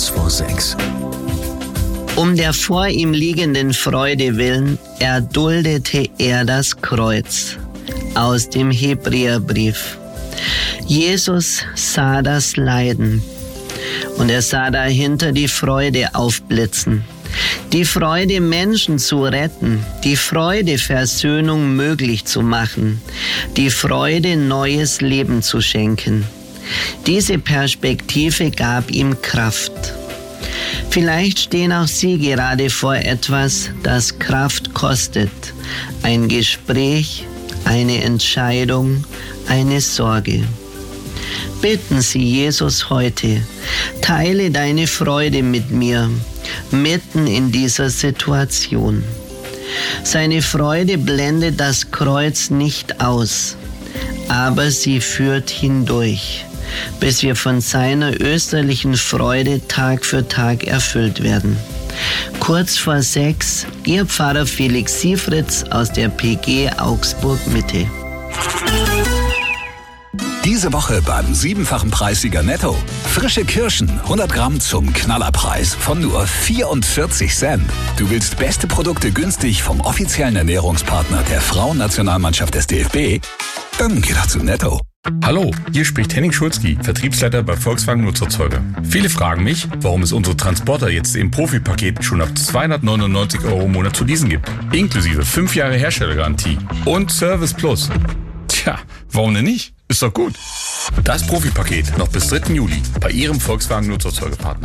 kurz vor 6. Um der vor ihm liegenden Freude willen erduldete er das Kreuz. Aus dem Hebräerbrief. Jesus sah das Leiden und er sah dahinter die Freude aufblitzen. Die Freude, Menschen zu retten, die Freude, Versöhnung möglich zu machen, die Freude, neues Leben zu schenken. Diese Perspektive gab ihm Kraft. Vielleicht stehen auch Sie gerade vor etwas, das Kraft kostet. Ein Gespräch, eine Entscheidung, eine Sorge. Bitten Sie Jesus heute, teile deine Freude mit mir, mitten in dieser Situation. Seine Freude blendet das Kreuz nicht aus, aber sie führt hindurch, bis wir von seiner österlichen Freude Tag für Tag erfüllt werden. Kurz vor 6, Ihr Pfarrer Felix Siefritz aus der PG Augsburg Mitte. Diese Woche beim 7-fachen Preissieger Netto. Frische Kirschen, 100 Gramm zum Knallerpreis von nur 44 Cent. Du willst beste Produkte günstig vom offiziellen Ernährungspartner der Frauennationalmannschaft des DFB? Dann geh doch zu Netto. Hallo, hier spricht Henning Schulzki, Vertriebsleiter bei Volkswagen Nutzerzeuger. Viele fragen mich, warum es unsere Transporter jetzt im Profipaket schon ab 299 € im Monat zu leasen gibt. Inklusive 5 Jahre Herstellergarantie und Service Plus. Tja, warum denn nicht? Ist doch gut. Das Profipaket noch bis 3. Juli bei Ihrem Volkswagen Nutzerzeugerpartner.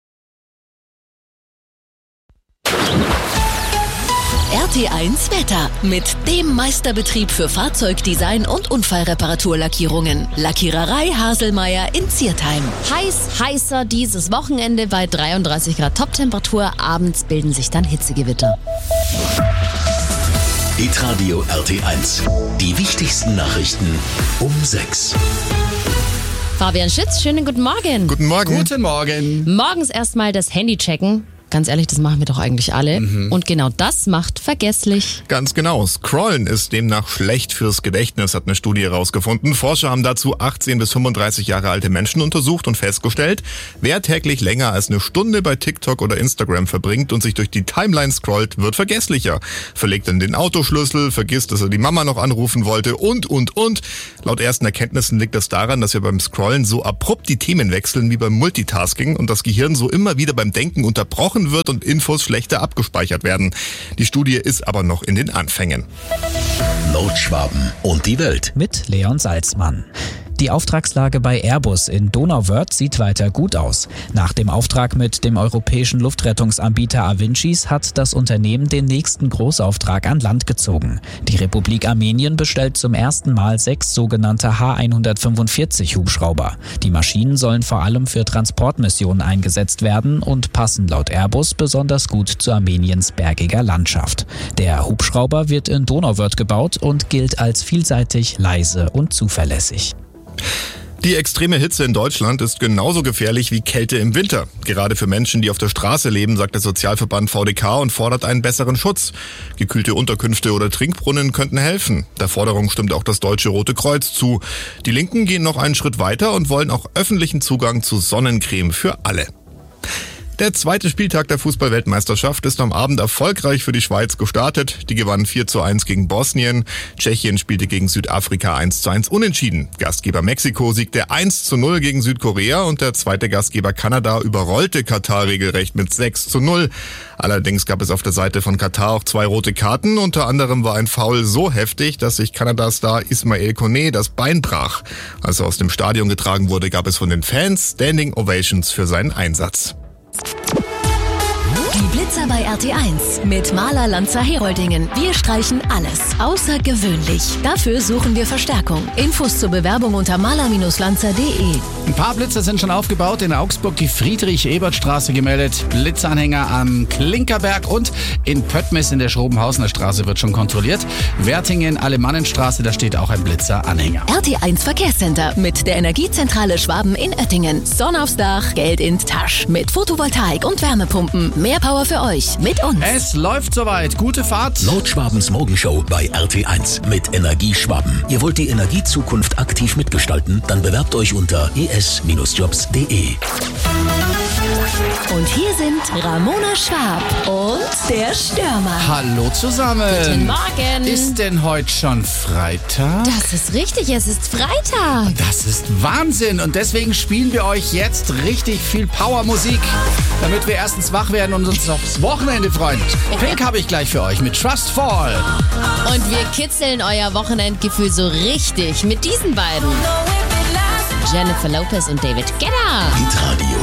RT1 Wetter mit dem Meisterbetrieb für Fahrzeugdesign und Unfallreparaturlackierungen. Lackiererei Haselmeier in Ziertheim. Heißer dieses Wochenende bei 33 Grad Toptemperatur. Abends bilden sich dann Hitzegewitter. Hitradio RT1. Die wichtigsten Nachrichten um 6. Fabian Schütz, schönen guten Morgen. Guten Morgen. Guten Morgen. Morgens erstmal das Handy checken. Ganz ehrlich, das machen wir doch eigentlich alle. Und genau das macht vergesslich. Ganz genau. Scrollen ist demnach schlecht fürs Gedächtnis, hat eine Studie herausgefunden. Forscher haben dazu 18 bis 35 Jahre alte Menschen untersucht und festgestellt, wer täglich länger als eine Stunde bei TikTok oder Instagram verbringt und sich durch die Timeline scrollt, wird vergesslicher. Verlegt dann den Autoschlüssel, vergisst, dass er die Mama noch anrufen wollte und. Laut ersten Erkenntnissen liegt das daran, dass wir beim Scrollen so abrupt die Themen wechseln wie beim Multitasking und das Gehirn so immer wieder beim Denken unterbrochen wird und Infos schlechter abgespeichert werden. Die Studie ist aber noch in den Anfängen. Nordschwaben und die Welt. Mit Leon Salzmann. Die Auftragslage bei Airbus in Donauwörth sieht weiter gut aus. Nach dem Auftrag mit dem europäischen Luftrettungsanbieter Avincis hat das Unternehmen den nächsten Großauftrag an Land gezogen. Die Republik Armenien bestellt zum ersten Mal 6 sogenannte H-145 Hubschrauber. Die Maschinen sollen vor allem für Transportmissionen eingesetzt werden und passen laut Airbus besonders gut zu Armeniens bergiger Landschaft. Der Hubschrauber wird in Donauwörth gebaut und gilt als vielseitig, leise und zuverlässig. Die extreme Hitze in Deutschland ist genauso gefährlich wie Kälte im Winter. Gerade für Menschen, die auf der Straße leben, sagt der Sozialverband VDK und fordert einen besseren Schutz. Gekühlte Unterkünfte oder Trinkbrunnen könnten helfen. Der Forderung stimmt auch das Deutsche Rote Kreuz zu. Die Linken gehen noch einen Schritt weiter und wollen auch öffentlichen Zugang zu Sonnencreme für alle. Der zweite Spieltag der Fußball-Weltmeisterschaft ist am Abend erfolgreich für die Schweiz gestartet. Die gewannen 4:1 gegen Bosnien. Tschechien spielte gegen Südafrika 1:1 unentschieden. Gastgeber Mexiko siegte 1:0 gegen Südkorea und der zweite Gastgeber Kanada überrollte Katar regelrecht mit 6:0. Allerdings gab es auf der Seite von Katar auch 2 rote Karten. Unter anderem war ein Foul so heftig, dass sich Kanada-Star Ismail Koné das Bein brach. Als er aus dem Stadion getragen wurde, gab es von den Fans Standing Ovations für seinen Einsatz. Die Blitzer bei RT1 mit Maler Lanzer Heroldingen. Wir streichen alles außergewöhnlich. Dafür suchen wir Verstärkung. Infos zur Bewerbung unter maler-lanzer.de. Ein paar Blitzer sind schon aufgebaut. In Augsburg die Friedrich-Ebert-Straße gemeldet. Blitzanhänger am Klinkerberg und in Pöttmes in der Schrobenhausener Straße wird schon kontrolliert. Wertingen, Alemannenstraße, da steht auch ein Blitzeranhänger. RT1 Verkehrscenter mit der Energiezentrale Schwaben in Oettingen. Sonne aufs Dach, Geld in Tasch. Mit Photovoltaik und Wärmepumpen. Mehr Power für euch mit uns. Es läuft soweit. Gute Fahrt. Nordschwabens Morgenshow bei RT1 mit Energie Schwaben. Ihr wollt die Energiezukunft aktiv mitgestalten? Dann bewerbt euch unter es-jobs.de. Und hier sind Ramona Schwab und der Stürmer. Hallo zusammen. Guten Morgen. Ist denn heute schon Freitag? Das ist richtig, es ist Freitag. Das ist Wahnsinn und deswegen spielen wir euch jetzt richtig viel Powermusik, damit wir erstens wach werden und uns aufs Wochenende freuen. Pink habe ich gleich für euch mit Trust Fall. Und wir kitzeln euer Wochenendgefühl so richtig mit diesen beiden. Jennifer Lopez und David Guetta. Hitradio